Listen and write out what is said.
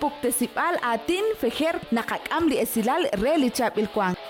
puktesipal atin fejer nakakam li esilal relichap ilkwang.